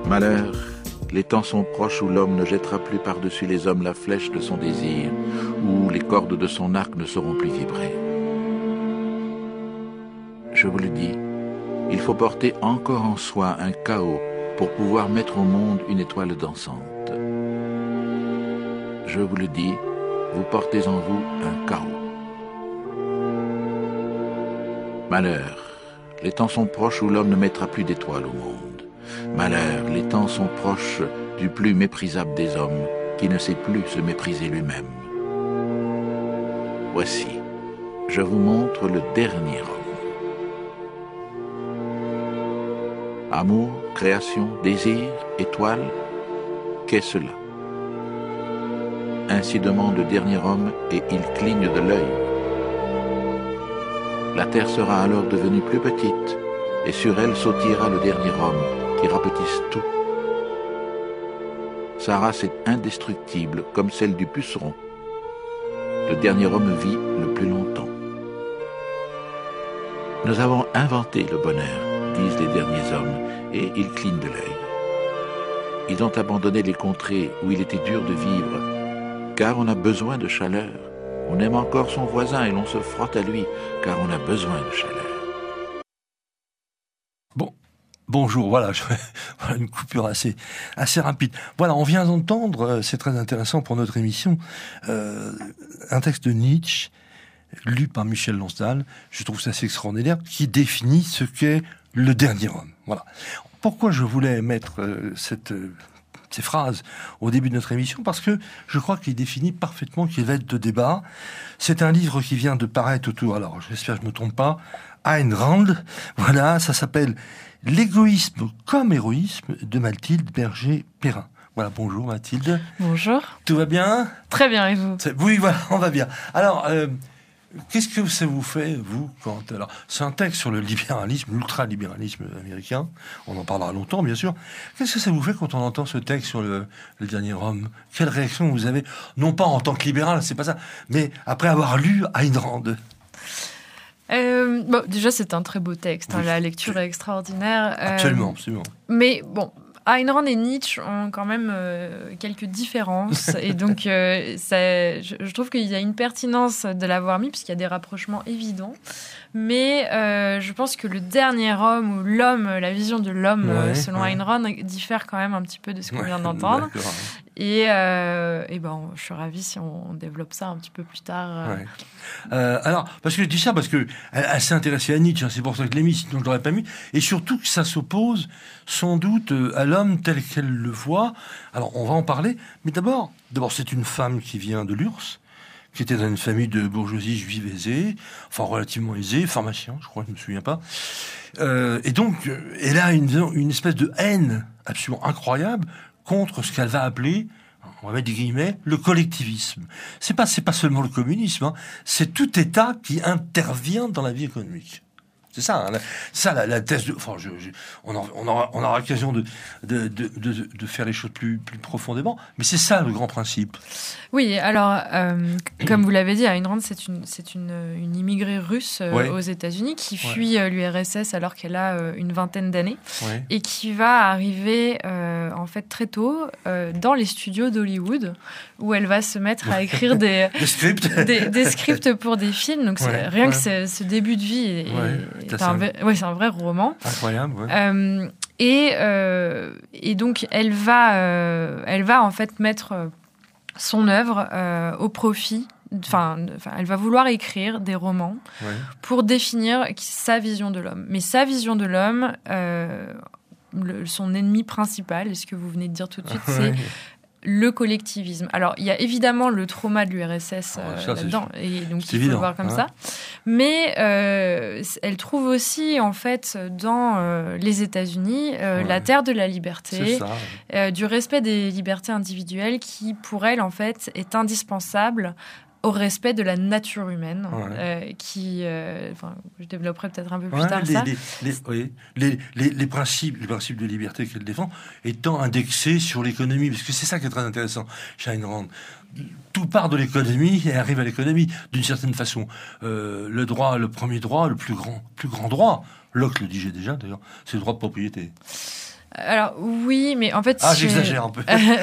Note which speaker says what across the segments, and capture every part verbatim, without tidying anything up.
Speaker 1: Malheur, les temps sont proches où l'homme ne jettera plus par-dessus les hommes la flèche de son désir, où les cordes de son arc ne sauront plus vibrer. Je vous le dis, il faut porter encore en soi un chaos pour pouvoir mettre au monde une étoile dansante. Je vous le dis, vous portez en vous un chaos. Malheur, les temps sont proches où l'homme ne mettra plus d'étoiles au monde. Malheur, les temps sont proches du plus méprisable des hommes, qui ne sait plus se mépriser lui-même. Voici, je vous montre le dernier homme. Amour, création, désir, étoile, qu'est cela? Ainsi demande le dernier homme, et il cligne de l'œil. La terre sera alors devenue plus petite, et sur elle sautillera le dernier homme, qui rapetisse tout. Sa race est indestructible, comme celle du puceron. Le dernier homme vit le plus longtemps. Nous avons inventé le bonheur, disent les derniers hommes, et ils clignent de l'œil. Ils ont abandonné les contrées où il était dur de vivre, car on a besoin de chaleur. On aime encore son voisin et l'on se frotte à lui, car on a besoin de chaleur.
Speaker 2: Bon, bonjour, voilà, je, voilà une coupure assez, assez rapide. Voilà, on vient d'entendre, c'est très intéressant pour notre émission, euh, un texte de Nietzsche, lu par Michel Lonsdal, je trouve ça assez extraordinaire, qui définit ce qu'est le dernier homme. Voilà. Pourquoi je voulais mettre euh, cette... Euh, ces phrases au début de notre émission, parce que je crois qu'il définit parfaitement, qu'il va être de débat. C'est un livre qui vient de paraître autour, alors j'espère que je ne me trompe pas, Ayn Rand, voilà, ça s'appelle « L'égoïsme comme héroïsme » de Mathilde Berger-Perrin. Voilà, bonjour Mathilde.
Speaker 3: Bonjour.
Speaker 2: Tout va bien?
Speaker 3: Très bien, et vous?
Speaker 2: Oui, voilà, on va bien. Alors, euh, qu'est-ce que ça vous fait, vous, quand... Alors, c'est un texte sur le libéralisme, l'ultralibéralisme américain. On en parlera longtemps, bien sûr. Qu'est-ce que ça vous fait quand on entend ce texte sur le, le dernier homme? Quelle réaction vous avez? Non pas en tant que libéral, c'est pas ça, mais après avoir lu Ayn Rand.
Speaker 3: Euh, bon, déjà, c'est un très beau texte. Hein,
Speaker 2: oui,
Speaker 3: la lecture est extraordinaire.
Speaker 2: Absolument,
Speaker 3: euh,
Speaker 2: absolument.
Speaker 3: Mais bon... Ayn Rand et Nietzsche ont quand même euh, quelques différences et donc euh, ça, je, je trouve qu'il y a une pertinence de l'avoir mis puisqu'il y a des rapprochements évidents, mais euh, je pense que le dernier homme ou l'homme, la vision de l'homme ouais, selon ouais. Ayn Rand diffère quand même un petit peu de ce qu'on ouais, vient d'entendre et, euh, et ben, je suis ravie si on développe ça un petit peu plus tard. Euh.
Speaker 2: Ouais. Euh, alors, parce que je dis ça parce que elle, elle s'est intéressée à Nietzsche, hein, c'est pour ça que je l'ai mis, sinon je l'aurais pas mis, et surtout que ça s'oppose sans doute à l'homme tel qu'elle le voit. Alors, on va en parler, mais d'abord, d'abord c'est une femme qui vient de l'Ur-S, qui était dans une famille de bourgeoisie juive aisée, enfin relativement aisée, pharmacien, je crois, je ne me souviens pas. Euh, et donc, elle a une, une espèce de haine absolument incroyable contre ce qu'elle va appeler, on va mettre des guillemets, le collectivisme. C'est pas, c'est pas seulement le communisme, hein, c'est tout État qui intervient dans la vie économique. C'est ça, hein, ça la, la thèse de. Enfin, je, je, on, en, on aura, on aura l'occasion de de, de, de, de faire les choses plus, plus profondément, mais c'est ça le grand principe.
Speaker 3: Oui, alors, euh, comme vous l'avez dit, Ayn Rand, c'est une, c'est une, une immigrée russe euh, ouais. aux États-Unis qui fuit ouais. euh, l'U R S S alors qu'elle a euh, une vingtaine d'années ouais. et qui va arriver euh, en fait très tôt euh, dans les studios d'Hollywood où elle va se mettre à écrire des,
Speaker 2: des scripts,
Speaker 3: des, des scripts pour des films. Donc, c'est,
Speaker 2: ouais.
Speaker 3: rien
Speaker 2: ouais.
Speaker 3: que ce, ce début de vie est,
Speaker 2: ouais.
Speaker 3: C'est un, vrai, ouais, c'est un vrai roman.
Speaker 2: Incroyable, ouais.
Speaker 3: Euh, et, euh, et donc, elle va, euh, elle va en fait mettre son œuvre euh, au profit. Enfin, elle va vouloir écrire des romans ouais. pour définir sa vision de l'homme. Mais sa vision de l'homme, euh, le, son ennemi principal, et ce que vous venez de dire tout de suite, c'est... Ouais. Le collectivisme. Alors, il y a évidemment le trauma de l'U R S S euh, ça, là-dedans, et donc c'est il faut évident, le voir comme hein. ça. Mais euh, elle trouve aussi, en fait, dans euh, les États-Unis, euh, ouais. la terre de la liberté, ça, ouais. euh, du respect des libertés individuelles, qui, pour elle, en fait, est indispensable au respect de la nature humaine, ouais. euh, qui, euh, enfin, je développerai peut-être un peu plus ouais, tard
Speaker 2: les,
Speaker 3: ça.
Speaker 2: Les, les, oui, les, les, les principes, les principes de liberté qu'elle défend étant indexés sur l'économie, parce que c'est ça qui est très intéressant chez Ayn Rand. Tout part de l'économie et arrive à l'économie d'une certaine façon. Euh, le droit, le premier droit, le plus grand, plus grand droit, Locke le disait déjà d'ailleurs, c'est le droit de propriété.
Speaker 3: Alors oui, mais en fait...
Speaker 2: Ah,
Speaker 3: chez...
Speaker 2: j'exagère un peu.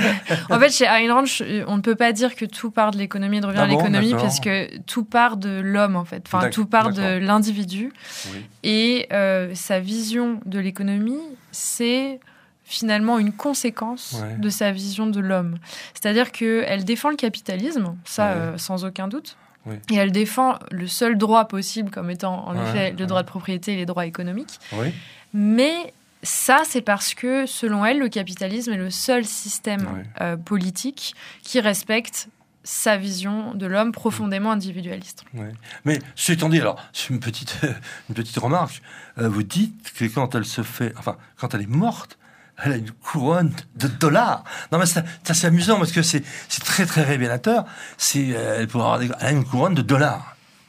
Speaker 3: En fait, chez Ayn Rand, on ne peut pas dire que tout part de l'économie et de revenir
Speaker 2: ah
Speaker 3: à l'économie,
Speaker 2: bon,
Speaker 3: parce que tout part de l'homme, en fait. Enfin,
Speaker 2: D'accord,
Speaker 3: tout part
Speaker 2: d'accord.
Speaker 3: de l'individu.
Speaker 2: Oui.
Speaker 3: Et euh, sa vision de l'économie, c'est finalement une conséquence
Speaker 2: Ouais.
Speaker 3: de sa vision de l'homme. C'est-à-dire qu'elle défend le capitalisme, ça,
Speaker 2: Ouais.
Speaker 3: euh, sans aucun doute.
Speaker 2: Oui.
Speaker 3: Et elle défend le seul droit possible comme étant, en
Speaker 2: Ouais,
Speaker 3: effet, le
Speaker 2: ouais.
Speaker 3: droit de propriété et les droits économiques.
Speaker 2: Oui.
Speaker 3: Mais ça, c'est parce que, selon elle, le capitalisme est le seul système
Speaker 2: Ouais.
Speaker 3: euh, politique qui respecte sa vision de l'homme profondément individualiste.
Speaker 2: Ouais. Mais ceci étant dit, alors, c'est une petite, une petite remarque. Euh, vous dites que quand elle se fait, enfin, quand elle est morte, elle a une couronne de dollars. Non, mais ça, ça c'est amusant parce que c'est, c'est très, très révélateur. C'est, euh, elle, pourrait avoir des- elle a une couronne de dollars.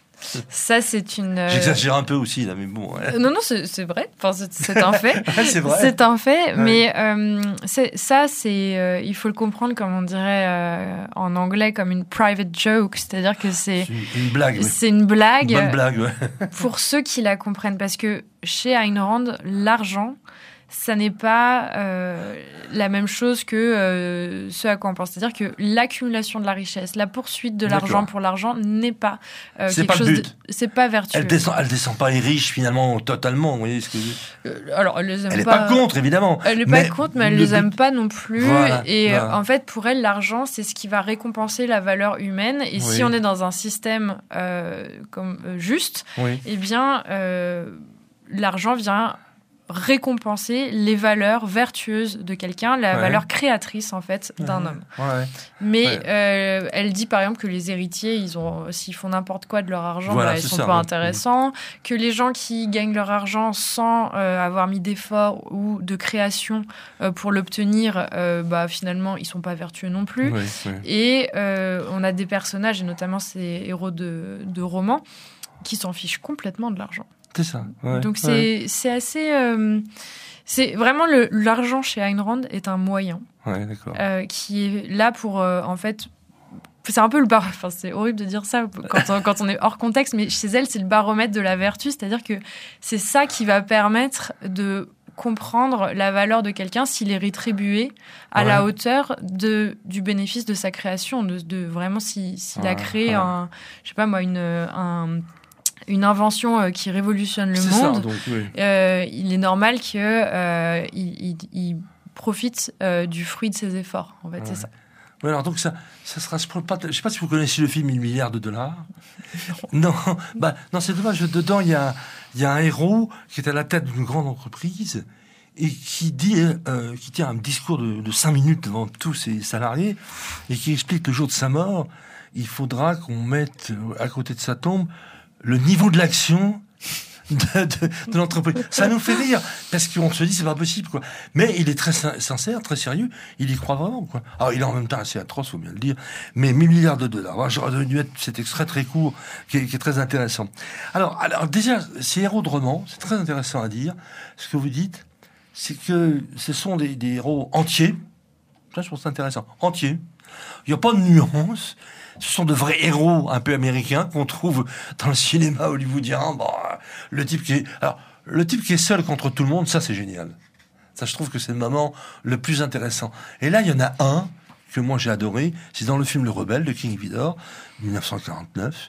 Speaker 3: Ça, c'est une... euh,
Speaker 2: J'exagère un peu aussi, là, mais bon. Ouais.
Speaker 3: Euh, Non, non, c'est c'est vrai. Enfin, c'est c'est un fait.
Speaker 2: Ouais, c'est vrai.
Speaker 3: C'est un fait.
Speaker 2: Ouais.
Speaker 3: Mais euh, c'est- ça, c'est, euh, il faut le comprendre, comme on dirait euh, en anglais, comme une private joke. C'est-à-dire que c'est
Speaker 2: C'est une, une blague. Oui.
Speaker 3: c'est une blague,
Speaker 2: Une bonne blague, ouais.
Speaker 3: pour ceux qui la comprennent. Parce que chez Ayn Rand, l'argent, ça n'est pas euh, la même chose que euh, ce à quoi on pense. C'est-à-dire que l'accumulation de la richesse, la poursuite de l'argent
Speaker 2: D'accord.
Speaker 3: pour l'argent n'est pas euh,
Speaker 2: C'est
Speaker 3: quelque
Speaker 2: pas le
Speaker 3: chose
Speaker 2: but.
Speaker 3: de... C'est pas vertueux.
Speaker 2: Elle descend, elle descend pas les riches, finalement, totalement. Vous voyez ce que je veux dire.
Speaker 3: Euh, Alors, elle les aime
Speaker 2: Elle est
Speaker 3: pas...
Speaker 2: pas contre, évidemment.
Speaker 3: Elle n'est
Speaker 2: mais
Speaker 3: pas contre, mais elle
Speaker 2: le
Speaker 3: les
Speaker 2: but-
Speaker 3: aime pas non plus.
Speaker 2: Voilà,
Speaker 3: et euh,
Speaker 2: voilà.
Speaker 3: en fait, pour elle, l'argent, c'est ce qui va récompenser la valeur humaine. Et
Speaker 2: Oui.
Speaker 3: si on est dans un système euh, comme euh, juste,
Speaker 2: Oui.
Speaker 3: eh bien, euh, l'argent vient récompenser les valeurs vertueuses de quelqu'un, la
Speaker 2: Ouais.
Speaker 3: valeur créatrice en fait d'un
Speaker 2: Ouais.
Speaker 3: homme.
Speaker 2: Ouais.
Speaker 3: Mais
Speaker 2: Ouais.
Speaker 3: euh, elle dit par exemple que les héritiers, ils ont, s'ils font n'importe quoi de leur argent,
Speaker 2: Voilà,
Speaker 3: bah, ils
Speaker 2: c'est
Speaker 3: sont
Speaker 2: ça,
Speaker 3: pas
Speaker 2: ouais.
Speaker 3: intéressants. Que les gens qui gagnent leur argent sans euh, avoir mis d'effort ou de création euh, pour l'obtenir, euh, bah, finalement, ils sont pas vertueux non plus.
Speaker 2: Oui, oui.
Speaker 3: Et euh, on a des personnages, et notamment ces héros de, de romans, qui s'en fichent complètement de l'argent.
Speaker 2: C'est ça. Ouais.
Speaker 3: Donc c'est
Speaker 2: Ouais.
Speaker 3: c'est assez... euh, c'est vraiment le, l'argent chez Ayn Rand est un moyen
Speaker 2: Ouais, d'accord.
Speaker 3: euh, qui est là pour, euh, en fait... C'est un peu le bar... Enfin, c'est horrible de dire ça quand on, quand on est hors contexte, mais chez elle, c'est le baromètre de la vertu, c'est-à-dire que c'est ça qui va permettre de comprendre la valeur de quelqu'un s'il est rétribué à
Speaker 2: Ouais.
Speaker 3: la hauteur de, du bénéfice de sa création, de, de vraiment si, s'il
Speaker 2: Ouais,
Speaker 3: a créé
Speaker 2: ouais.
Speaker 3: un, je sais pas moi, une, un, une invention euh, qui révolutionne le
Speaker 2: C'est
Speaker 3: monde,
Speaker 2: ça, donc, oui.
Speaker 3: euh, il est normal qu'il euh, il, il, il profite euh, du fruit de ses efforts, en fait,
Speaker 2: Ouais.
Speaker 3: c'est ça.
Speaker 2: Ouais, alors donc ça, ça sera, je ne sais pas si vous connaissez le film mille milliards de dollars. Non, bah non, c'est dommage. Dedans, il y a, il y a un héros qui est à la tête d'une grande entreprise et qui dit, euh, qui tient un discours de, de cinq minutes devant tous ses salariés et qui explique que le jour de sa mort, il faudra qu'on mette à côté de sa tombe le niveau de l'action de, de, de l'entreprise. Ça nous fait rire parce qu'on se dit c'est pas possible, quoi. Mais il est très sin- sincère, très sérieux. Il y croit vraiment, quoi. Alors il est en même temps assez atroce, faut bien le dire. Mais mille milliards de dollars. Alors, j'aurais dû être cet extrait très court qui est, qui est très intéressant. Alors, alors déjà, ces héros de romans, c'est très intéressant à dire. Ce que vous dites, c'est que ce sont des, des héros entiers. Ça, je trouve ça intéressant. Entiers. Il n'y a pas de nuance. Ce sont de vrais héros un peu américains qu'on trouve dans le cinéma hollywoodien. Bon, le type qui est, alors, le type qui est seul contre tout le monde, ça c'est génial. Ça, je trouve que c'est le moment le plus intéressant. Et là, il y en a un que moi j'ai adoré. C'est dans le film Le Rebelle de King Vidor, dix-neuf cent quarante-neuf,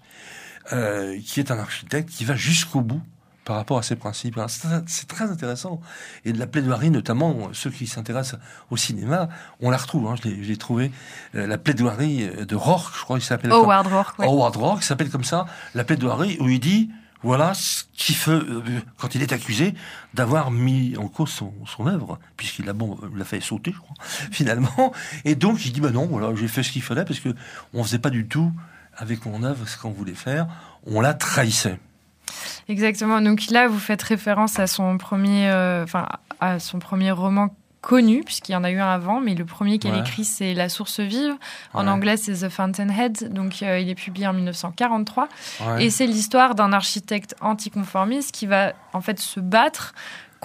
Speaker 2: euh, qui est un architecte qui va jusqu'au bout par rapport à ses principes. Alors, C'est c'est très intéressant. Et de la plaidoirie, notamment, ceux qui s'intéressent au cinéma, on la retrouve. Hein, je l'ai- je l'ai trouvé. Euh, la plaidoirie de Rourke, je crois qu'il s'appelle. comme-
Speaker 3: Howard Rourke, ouais.
Speaker 2: Howard Rourke s'appelle comme ça. La plaidoirie où il dit, voilà ce qu'il fait euh, quand il est accusé d'avoir mis en cause son, son œuvre, puisqu'il l'a bon, l'a fait sauter, je crois, finalement. Et donc, il dit, bah non, voilà, j'ai fait ce qu'il fallait parce que on faisait pas du tout avec mon œuvre ce qu'on voulait faire. On la trahissait.
Speaker 3: Exactement. Donc là, vous faites référence à son premier, euh, enfin, à son premier roman connu, puisqu'il y en a eu un avant, mais le premier qu'elle
Speaker 2: Ouais.
Speaker 3: écrit, c'est La Source Vive. En
Speaker 2: Ouais.
Speaker 3: anglais, c'est The Fountainhead. Donc, euh, il est publié en dix-neuf cent quarante-trois.
Speaker 2: Ouais.
Speaker 3: Et c'est l'histoire d'un architecte anticonformiste qui va, en fait, se battre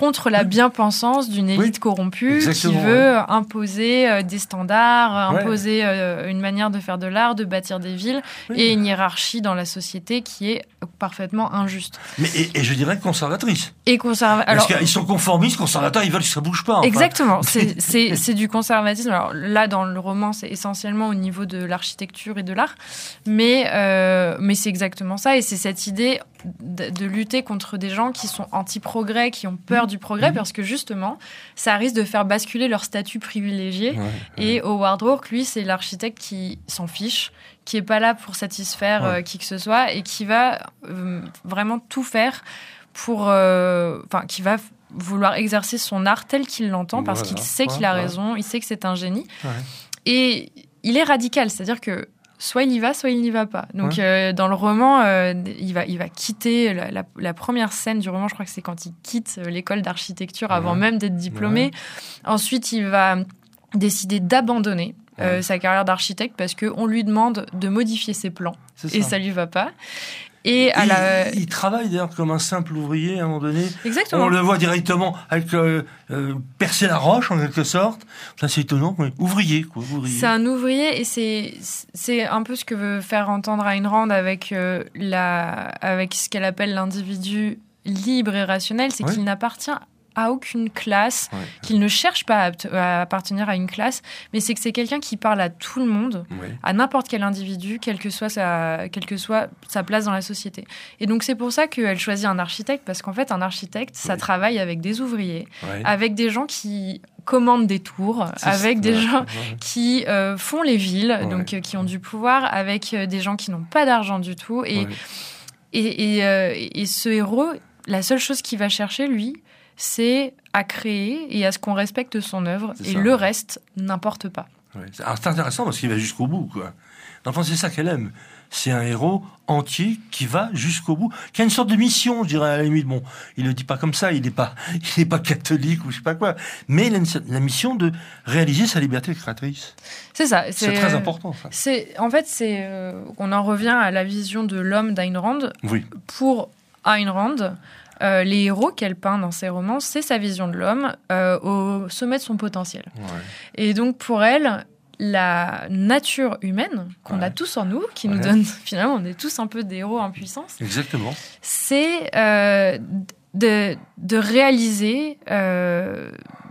Speaker 3: contre la bien-pensance d'une élite
Speaker 2: oui.
Speaker 3: corrompue
Speaker 2: Exactement,
Speaker 3: qui veut
Speaker 2: ouais.
Speaker 3: imposer euh, des standards,
Speaker 2: ouais.
Speaker 3: imposer euh, une manière de faire de l'art, de bâtir des villes,
Speaker 2: oui.
Speaker 3: et une hiérarchie dans la société qui est parfaitement injuste.
Speaker 2: Mais, et, et je dirais conservatrice.
Speaker 3: Et conservatrice.
Speaker 2: Parce qu'ils sont conformistes, conservateurs, ils veulent que ça bouge pas. Enfin.
Speaker 3: Exactement, c'est, c'est, c'est du conservatisme. Alors là, dans le roman, c'est essentiellement au niveau de l'architecture et de l'art, mais, euh, mais c'est exactement ça, et c'est cette idée de, de lutter contre des gens qui sont anti-progrès, qui ont peur du progrès, mmh. parce que justement, ça risque de faire basculer leur statut privilégié. Ouais, ouais. Et Howard Roark, lui, c'est l'architecte qui s'en fiche, qui est pas là pour satisfaire ouais. euh, qui que ce soit, et qui va euh, vraiment tout faire pour... Enfin, euh, qui va vouloir exercer son art tel qu'il l'entend, parce voilà. qu'il sait qu'il a ouais, raison, ouais. il sait que c'est un génie. Ouais. Et il est radical, c'est-à-dire que soit il y va, soit il n'y va pas. Donc, ouais. euh, dans le roman, euh, il, va, il va quitter la, la, la première scène du roman, je crois que c'est quand il quitte l'école d'architecture ouais. avant même d'être diplômé. Ouais. Ensuite, il va décider d'abandonner ouais. euh, sa carrière d'architecte parce qu'on lui demande de modifier ses plans. Ça. Et ça lui va pas. Et à
Speaker 2: il,
Speaker 3: la...
Speaker 2: il travaille d'ailleurs comme un simple ouvrier à un moment donné.
Speaker 3: Exactement.
Speaker 2: On le voit directement avec euh, euh, percer la roche en quelque sorte. Ça c'est étonnant. Oui. Ouvrier quoi. Ouvrier.
Speaker 3: C'est un ouvrier et c'est c'est un peu ce que veut faire entendre Ayn Rand avec euh, la avec ce qu'elle appelle l'individu libre et rationnel, c'est oui. qu'il n'appartient à aucune classe, ouais. qu'il ne cherche pas à, à appartenir à une classe, mais c'est que c'est quelqu'un qui parle à tout le monde, ouais. à n'importe quel individu, quelle que soit sa, quelle que soit sa place dans la société. Et donc c'est pour ça qu'elle choisit un architecte, parce qu'en fait un architecte, ouais. ça travaille avec des ouvriers, ouais. avec des gens qui commandent des tours, c'est avec des ouais. gens ouais. qui euh, font les villes, ouais. donc euh, qui ont du pouvoir, avec euh, des gens qui n'ont pas d'argent du tout. Et, ouais. et, et, euh, et ce héros, la seule chose qu'il va chercher, lui, c'est à créer et à ce qu'on respecte son œuvre, c'est et ça. Le reste n'importe pas.
Speaker 2: Ouais. C'est intéressant parce qu'il va jusqu'au bout, quoi. Enfin, c'est ça qu'elle aime. C'est un héros entier qui va jusqu'au bout, qui a une sorte de mission, je dirais, à la limite. Bon, il le dit pas comme ça, il n'est pas, il n'est pas catholique ou je sais pas quoi, mais il a une, la mission de réaliser sa liberté créatrice.
Speaker 3: C'est ça.
Speaker 2: C'est, c'est très important, ça.
Speaker 3: C'est, en fait, c'est, euh, on en revient à la vision de l'homme d'Ayn Rand.
Speaker 2: Oui.
Speaker 3: Pour Ayn Rand, Euh, les héros qu'elle peint dans ses romans, c'est sa vision de l'homme euh, au sommet de son potentiel. Ouais. Et donc pour elle, la nature humaine qu'on ouais. a tous en nous, qui ouais. nous donne finalement, on est tous un peu des héros en puissance.
Speaker 2: Exactement.
Speaker 3: C'est euh, de, de réaliser, euh,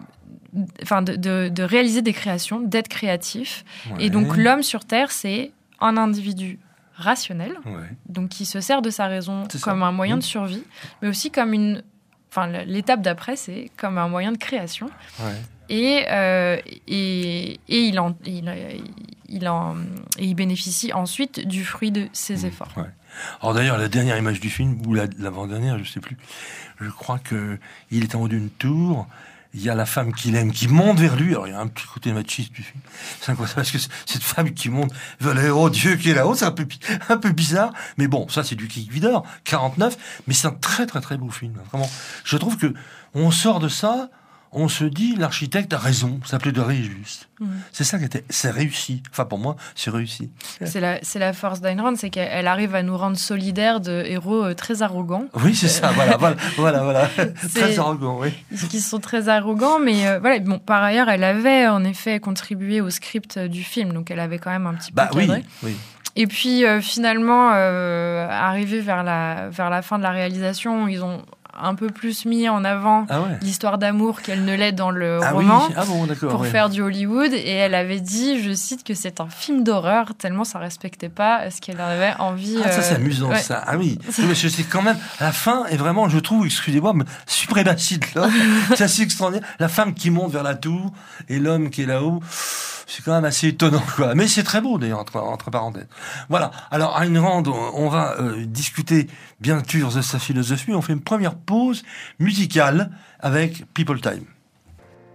Speaker 3: enfin de, de, de réaliser des créations, d'être créatif. Ouais. Et donc l'homme sur Terre, c'est un individu rationnel, ouais. donc qui se sert de sa raison c'est comme ça. Un moyen mmh. de survie, mais aussi comme une... Enfin, l'étape d'après, c'est comme un moyen de création. Ouais. Et, euh, et, et, il en, il, il en, et il bénéficie ensuite du fruit de ses mmh. efforts. Ouais.
Speaker 2: Alors d'ailleurs, la dernière image du film, ou la, l'avant-dernière, je ne sais plus, je crois qu'il est en haut d'une tour. Il y a la femme qu'il aime qui monte vers lui. Alors, il y a un petit côté machiste du film. C'est incroyable parce que cette femme qui monte vers le héros Dieu qui est là-haut, c'est un peu, un peu bizarre. Mais bon, ça, c'est du Kick Vidor, quarante-neuf. Mais c'est un très, très, très beau film. Vraiment. Je trouve que on sort de ça, on se dit, l'architecte a raison. Ça s'appelait de Réjus. Mmh. C'est ça qui était, c'est réussi. Enfin, pour moi, c'est réussi.
Speaker 3: C'est la, c'est la force d'Ayn Rand, c'est qu'elle arrive à nous rendre solidaires de héros euh, très arrogants.
Speaker 2: Oui, c'est ça, voilà, voilà, voilà, voilà. Très arrogants, oui.
Speaker 3: Qui sont très arrogants, mais euh, voilà. Bon, par ailleurs, elle avait en effet contribué au script du film, donc elle avait quand même un petit peu
Speaker 2: bah,
Speaker 3: cadré.
Speaker 2: Oui, oui.
Speaker 3: Et puis euh, finalement, euh, arrivé vers la vers la fin de la réalisation, ils ont un peu plus mis en avant ah ouais. l'histoire d'amour qu'elle ne l'est dans le
Speaker 2: ah
Speaker 3: roman
Speaker 2: oui. ah bon, d'accord,
Speaker 3: pour ouais. faire du Hollywood. Et elle avait dit, je cite, que c'est un film d'horreur tellement ça respectait pas ce qu'elle avait envie.
Speaker 2: Ah, ça c'est
Speaker 3: euh...
Speaker 2: amusant ouais. ça. Ah oui. oui mais c'est quand même à la fin et vraiment je trouve, excusez-moi, mais suprématie de l'homme. C'est assez extraordinaire. La femme qui monte vers la tour et l'homme qui est là-haut. C'est quand même assez étonnant, quoi. Mais c'est très beau, d'ailleurs, entre, entre parenthèses. Voilà. Alors, Ayn Rand, on va euh, discuter, bien sûr, de sa philosophie. On fait une première pause musicale avec People Time.